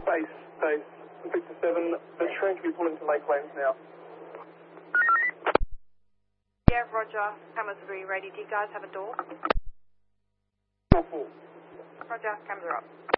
Base, Victor 7, the train can be pulling to Lake Lanes now. Yeah, roger. Cameras 3 ready. Do you guys have a door? Door 4. Roger, cameras are up.